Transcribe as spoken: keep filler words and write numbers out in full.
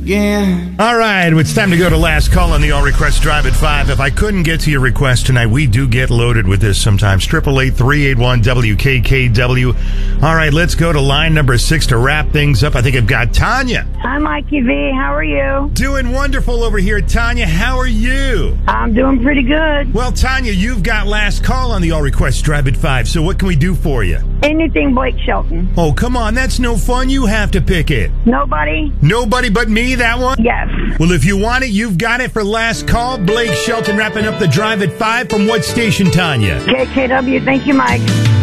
again. All right, it's time to go to last call on the All Request Drive at five. If I couldn't get to your request tonight, we do get loaded with this sometimes. Triple eight three eight one W K K W. All right, let's go to line number six to wrap things up. I think I've got Tanya. Hi, Mikey V. How are you? Doing wonderful over here, Tanya. How are you? I'm doing pretty good. Well, Tanya, you've got last call on the All Request Drive at five. So what can we do for you? Anything Blake Shelton. Oh, come on. That's no fun. You have to pick it. Nobody? Nobody but me, that one? Yes. Well, if you want it, you've got it for last call. Blake Shelton wrapping up the drive at five. From what station, Tanya? K K W. Thank you, Mike.